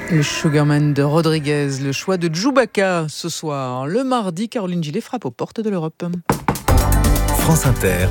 Le Sugarman de Rodriguez, le choix de Djoubaka ce soir. Le mardi, Caroline Gillet frappe aux portes de l'Europe. France Inter,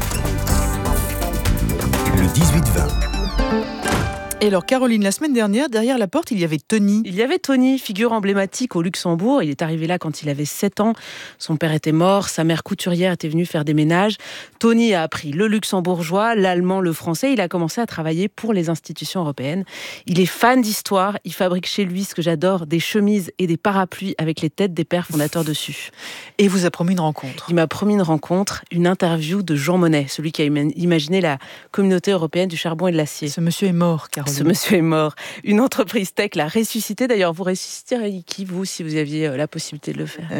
le 18-20. Et alors Caroline, la semaine dernière, derrière la porte, il y avait Tony. Il y avait Tony, figure emblématique au Luxembourg. Il est arrivé là quand il avait 7 ans. Son père était mort, sa mère couturière était venue faire des ménages. Tony a appris le luxembourgeois, l'allemand, le français. Il a commencé à travailler pour les institutions européennes. Il est fan d'histoire. Il fabrique chez lui, ce que j'adore, des chemises et des parapluies avec les têtes des pères fondateurs dessus. Et vous a promis une rencontre. Il m'a promis une rencontre, une interview de Jean Monnet, celui qui a imaginé la communauté européenne du charbon et de l'acier. Ce monsieur est mort, Caroline. Ce monsieur est mort. Une entreprise tech l'a ressuscité. D'ailleurs, vous ressusciteriez qui, vous, si vous aviez la possibilité de le faire?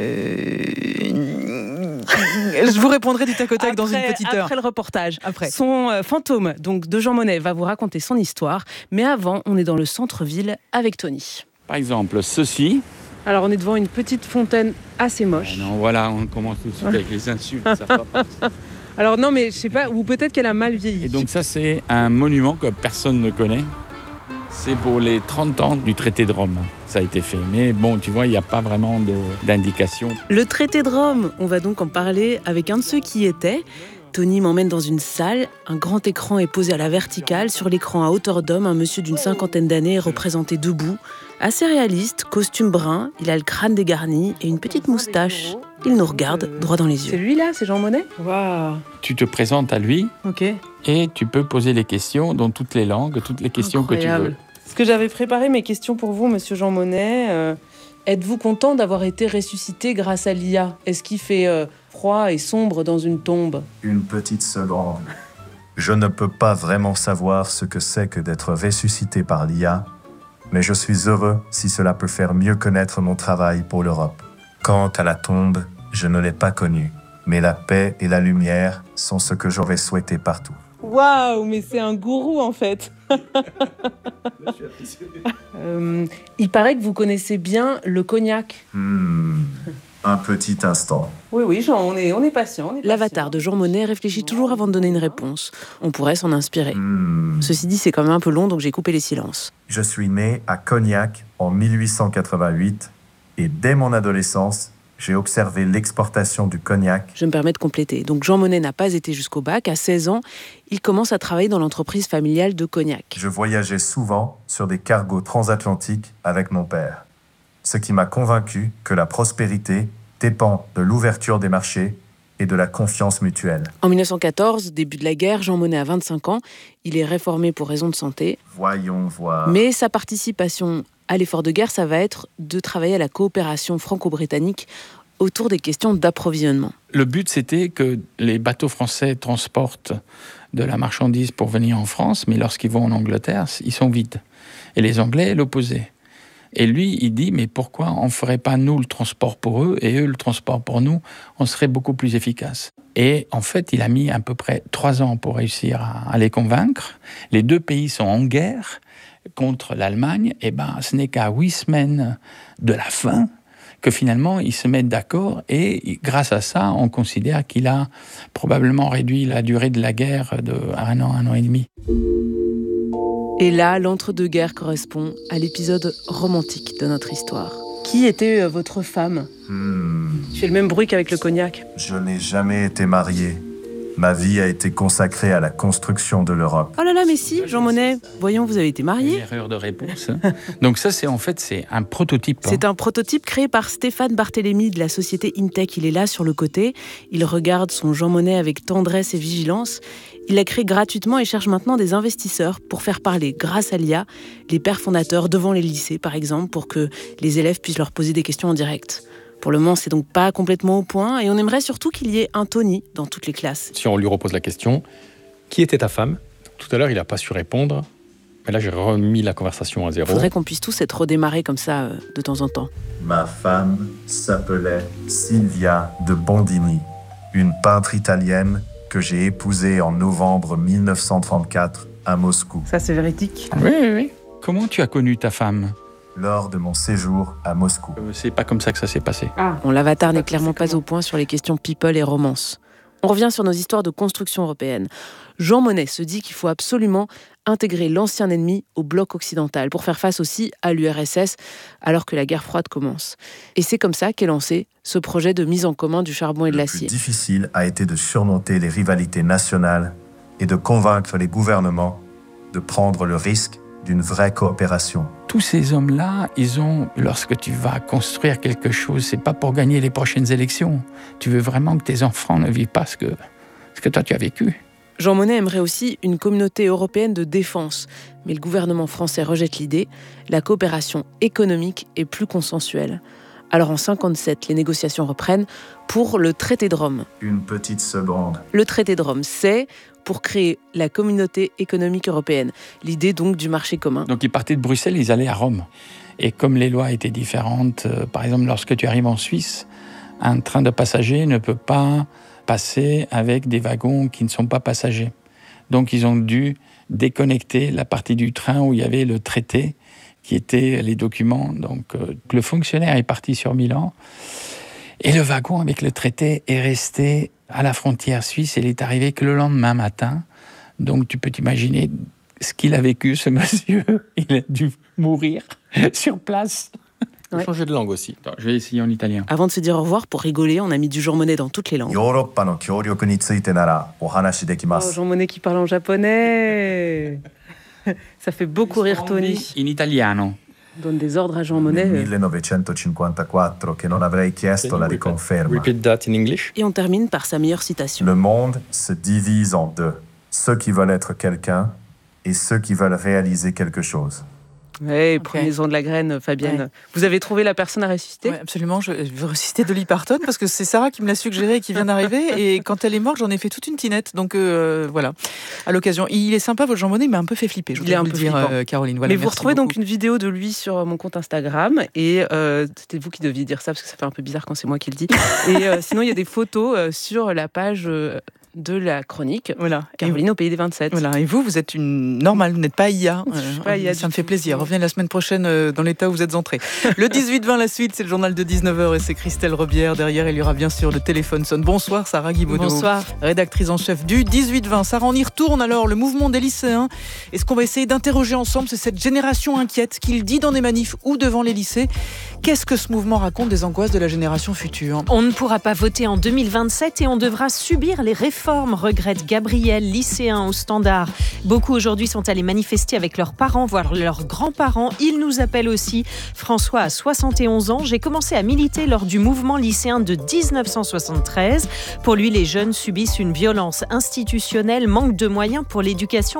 Je vous répondrai du tac au tac dans une petite heure. Après le reportage. Après. Son fantôme donc, de Jean Monnet va vous raconter son histoire. Mais avant, on est dans le centre-ville avec Tony. Par exemple, ceci. Alors, on est devant une petite fontaine assez moche. Non, voilà, on commence tout de suite avec les insultes. Ça va pas. Alors non, mais je sais pas, ou peut-être qu'elle a mal vieilli. Et donc ça, c'est un monument que personne ne connaît. C'est pour les 30 ans du traité de Rome. Ça a été fait. Mais bon, tu vois, il n'y a pas vraiment d'indication. Le traité de Rome, on va donc en parler avec un de ceux qui y étaient. Tony m'emmène dans une salle. Un grand écran est posé à la verticale. Sur l'écran à hauteur d'homme, un monsieur d'une 50aine d'années est représenté debout. Assez réaliste, costume brun, il a le crâne dégarni et une petite moustache. Il nous regarde droit dans les yeux. C'est lui là, c'est Jean Monnet? Waouh. Tu te présentes à lui et tu peux poser les questions dans toutes les langues, toutes les questions Incroyable. que tu veux. Est-ce que j'avais préparé mes questions pour vous, monsieur Jean Monnet? Êtes-vous content d'avoir été ressuscité grâce à l'IA? Est-ce qu'il fait froid et sombre dans une tombe? Une petite seconde. Je ne peux pas vraiment savoir ce que c'est que d'être ressuscité par l'IA, mais je suis heureux si cela peut faire mieux connaître mon travail pour l'Europe. Quant à la tombe, je ne l'ai pas connue, mais la paix et la lumière sont ce que j'aurais souhaité partout. Waouh, mais c'est un gourou en fait. Il paraît que vous connaissez bien le cognac. Un petit instant. Oui, Jean, on est patient. L'avatar de Jean Monnet réfléchit toujours avant de donner une réponse. On pourrait s'en inspirer. Ceci dit, c'est quand même un peu long, donc j'ai coupé les silences. Je suis né à Cognac en 1888 et dès mon adolescence, j'ai observé l'exportation du cognac. Je me permets de compléter. Donc Jean Monnet n'a pas été jusqu'au bac. À 16 ans, il commence à travailler dans l'entreprise familiale de Cognac. Je voyageais souvent sur des cargos transatlantiques avec mon père. Ce qui m'a convaincu que la prospérité dépend de l'ouverture des marchés et de la confiance mutuelle. En 1914, début de la guerre, Jean Monnet a 25 ans. Il est réformé pour raison de santé. Voyons voir. Mais sa participation à l'effort de guerre, ça va être de travailler à la coopération franco-britannique autour des questions d'approvisionnement. Le but, c'était que les bateaux français transportent de la marchandise pour venir en France, mais lorsqu'ils vont en Angleterre, ils sont vides. Et les Anglais, l'opposé. Et lui, il dit, mais pourquoi on ne ferait pas nous le transport pour eux et eux le transport pour nous? On serait beaucoup plus efficace. Et en fait, il a mis à peu près 3 ans pour réussir à les convaincre. Les deux pays sont en guerre contre l'Allemagne. Et ce n'est qu'à 8 semaines de la fin que finalement, ils se mettent d'accord. Et grâce à ça, on considère qu'il a probablement réduit la durée de la guerre de 1 an et demi. Et là, l'entre-deux-guerres correspond à l'épisode romantique de notre histoire. Qui était votre femme? Tu fais le même bruit qu'avec le cognac. Je n'ai jamais été marié. Ma vie a été consacrée à la construction de l'Europe. Oh là là, mais si, Jean Monnet, voyons, vous avez été marié. Une erreur de réponse. Donc ça, c'est un prototype. C'est un prototype créé par Stéphane Barthélemy de la société Intech. Il est là sur le côté. Il regarde son Jean Monnet avec tendresse et vigilance. Il l'a créé gratuitement et cherche maintenant des investisseurs pour faire parler, grâce à l'IA, les pères fondateurs devant les lycées, par exemple, pour que les élèves puissent leur poser des questions en direct. Pour le moment, c'est donc pas complètement au point et on aimerait surtout qu'il y ait un Tony dans toutes les classes. Si on lui repose la question, qui était ta femme? Tout à l'heure, il n'a pas su répondre, mais là, j'ai remis la conversation à zéro. Il faudrait qu'on puisse tous être redémarrés comme ça de temps en temps. Ma femme s'appelait Silvia de Bondini, une peintre italienne que j'ai épousée en novembre 1934 à Moscou. Ça, c'est véridique. Oui. Comment tu as connu ta femme? Lors de mon séjour à Moscou. C'est pas comme ça que ça s'est passé. Bon, l'avatar n'est clairement pas au point sur les questions people et romance. On revient sur nos histoires de construction européenne. Jean Monnet se dit qu'il faut absolument intégrer l'ancien ennemi au bloc occidental pour faire face aussi à l'URSS alors que la guerre froide commence. Et c'est comme ça qu'est lancé ce projet de mise en commun du charbon et de l'acier. Le plus difficile a été de surmonter les rivalités nationales et de convaincre les gouvernements de prendre le risque d'une vraie coopération. Tous ces hommes-là, lorsque tu vas construire quelque chose, c'est pas pour gagner les prochaines élections. Tu veux vraiment que tes enfants ne vivent pas ce que toi tu as vécu. Jean Monnet aimerait aussi une communauté européenne de défense, mais le gouvernement français rejette l'idée. La coopération économique est plus consensuelle. Alors en 1957, les négociations reprennent pour le traité de Rome. Une petite seconde. Le traité de Rome, c'est pour créer la communauté économique européenne. L'idée donc du marché commun. Donc ils partaient de Bruxelles, ils allaient à Rome. Et comme les lois étaient différentes, par exemple lorsque tu arrives en Suisse, un train de passagers ne peut pas passer avec des wagons qui ne sont pas passagers. Donc ils ont dû déconnecter la partie du train où il y avait le traité, qui étaient les documents. Donc le fonctionnaire est parti sur Milan et le wagon avec le traité est resté à la frontière suisse et il est arrivé que le lendemain matin. Donc tu peux t'imaginer ce qu'il a vécu, ce monsieur. Il a dû mourir sur place. Ouais. Changer de langue aussi. Attends, je vais essayer en italien. Avant de se dire au revoir, pour rigoler, on a mis du Jean Monnet dans toutes les langues. Jean Monnet qui parle en japonais. Ça fait beaucoup rire Tony. In italiano. Donne des ordres à Jean Monnet. 1954 che non avrei chiesto la riconferma. Repeat that in English. Et on termine par sa meilleure citation. Le monde se divise en deux. Ceux qui veulent être quelqu'un et ceux qui veulent réaliser quelque chose. Oui, prenez-en de la graine, Fabienne. Ouais. Vous avez trouvé la personne à ressusciter ? Oui, absolument. Je veux ressusciter Dolly Parton parce que c'est Sarah qui me l'a suggéré et qui vient d'arriver. Et quand elle est morte, j'en ai fait toute une tinette. Donc voilà, à l'occasion. Il est sympa, votre Jean Monnet, il m'a un peu fait flipper. Je voulais vous le dire, Caroline. Voilà, mais vous retrouvez donc une vidéo de lui sur mon compte Instagram. Et c'était vous qui deviez dire ça parce que ça fait un peu bizarre quand c'est moi qui le dis. Et sinon, il y a des photos sur la page de la chronique. Voilà. Caroline au pays des 27. Voilà. Et vous êtes une normale, vous n'êtes pas IA. Ça me fait plaisir. Revenez la semaine prochaine dans l'état où vous êtes entrés. Le 18-20, la suite, c'est le journal de 19h et c'est Christelle Rebière. Derrière, il y aura bien sûr le téléphone sonne. Bonsoir Sarah Guibaudot. Bonsoir. Rédactrice en chef du 18-20. Sarah, on y retourne alors, le mouvement des lycéens. Et ce qu'on va essayer d'interroger ensemble, c'est cette génération inquiète qu'il dit dans des manifs ou devant les lycées. Qu'est-ce que ce mouvement raconte des angoisses de la génération future ? On ne pourra pas voter en 2027 et on devra subir les réformes, regrette Gabriel, lycéen au Standard. Beaucoup aujourd'hui sont allés manifester avec leurs parents, voire leurs grands-parents. Ils nous appellent aussi. François a 71 ans. J'ai commencé à militer lors du mouvement lycéen de 1973. Pour lui, les jeunes subissent une violence institutionnelle, manque de moyens pour l'éducation